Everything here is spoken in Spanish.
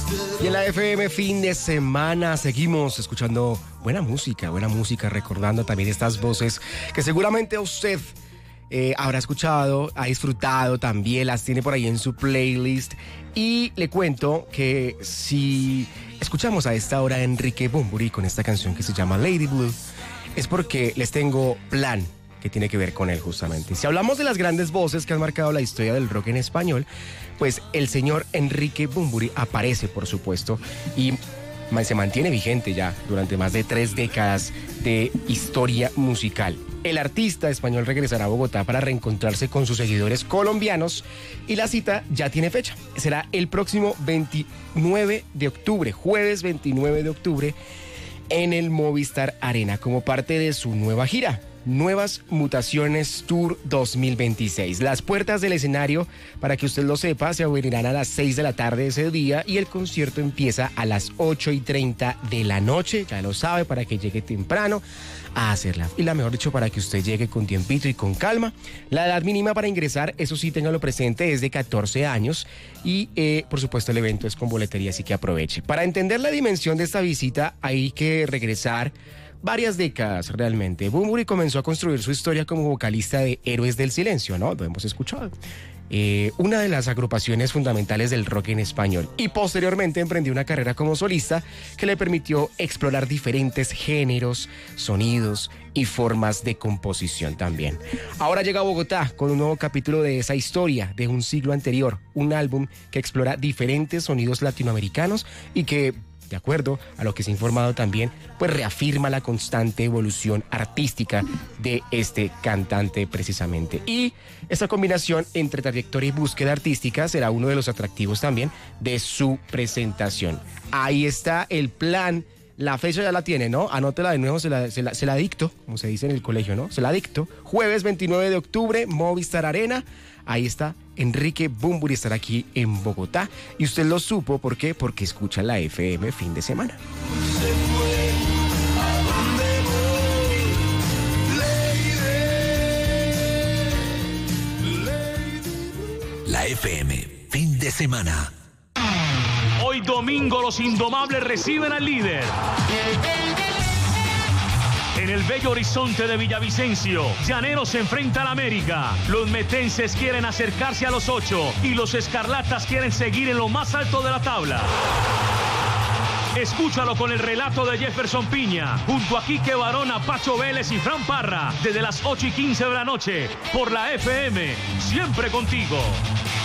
Y en la FM fin de semana seguimos escuchando buena música, recordando también estas voces que seguramente usted habrá escuchado, ha disfrutado también, las tiene por ahí en su playlist. Y le cuento que si escuchamos a esta hora a Enrique Bunbury con esta canción que se llama Lady Blue, es porque les tengo plan que tiene que ver con él justamente. Si hablamos de las grandes voces que han marcado la historia del rock en español, pues el señor Enrique Bunbury aparece, por supuesto, y se mantiene vigente ya durante más de 3 décadas de historia musical. El artista español regresará a Bogotá para reencontrarse con sus seguidores colombianos y la cita ya tiene fecha. Será el próximo 29 de octubre, jueves 29 de octubre, en el Movistar Arena como parte de su nueva gira. Nuevas Mutaciones Tour 2026. Las puertas del escenario, para que usted lo sepa, se abrirán a las 6 de la tarde ese día y el concierto empieza a las 8:30 de la noche. Ya lo sabe, para que llegue temprano a hacerla. Y la mejor dicho, para que usted llegue con tiempito y con calma. La edad mínima para ingresar, eso sí, téngalo presente, es de 14 años y por supuesto el evento es con boletería, así que aproveche. Para entender la dimensión de esta visita hay que regresar varias décadas realmente. Bunbury comenzó a construir su historia como vocalista de Héroes del Silencio, ¿no? Lo hemos escuchado. Una de las agrupaciones fundamentales del rock en español. Y posteriormente emprendió una carrera como solista que le permitió explorar diferentes géneros, sonidos y formas de composición también. Ahora llega a Bogotá con un nuevo capítulo de esa historia de un siglo anterior. Un álbum que explora diferentes sonidos latinoamericanos y que, de acuerdo a lo que se ha informado también, pues reafirma la constante evolución artística de este cantante precisamente. Y esta combinación entre trayectoria y búsqueda artística será uno de los atractivos también de su presentación. Ahí está el plan. La fecha ya la tiene, ¿no? Anótela de nuevo, se la dicto, como se dice en el colegio, ¿no? Se la dicto. Jueves 29 de octubre, Movistar Arena. Ahí está, Enrique Bunbury estará aquí en Bogotá. Y usted lo supo, ¿por qué? Porque escucha la FM fin de semana. La FM fin de semana. Hoy domingo los Indomables reciben al líder. En el bello horizonte de Villavicencio, Llaneros se enfrenta al América. Los metenses quieren acercarse a los 8 y los escarlatas quieren seguir en lo más alto de la tabla. Escúchalo con el relato de Jefferson Piña, junto a Quique Barona, Pacho Vélez y Fran Parra, desde las 8:15 de la noche, por la FM, siempre contigo.